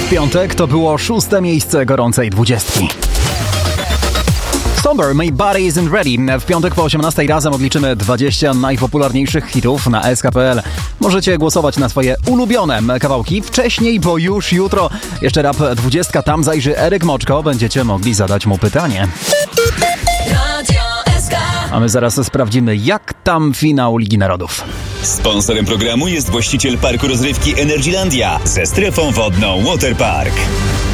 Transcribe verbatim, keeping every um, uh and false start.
W piątek to było szóste miejsce gorącej dwudziestki. Somber, My Body Isn't Ready. W piątek po osiemnastej razem odliczymy dwadzieścia najpopularniejszych hitów na S K kropka P L. Możecie głosować na swoje ulubione kawałki wcześniej, bo już jutro jeszcze Rap dwudziestka, tam zajrzy Eryk Moczko. Będziecie mogli zadać mu pytanie. A my zaraz sprawdzimy, jak tam finał Ligi Narodów. Sponsorem programu jest właściciel parku rozrywki Energylandia ze strefą wodną Waterpark.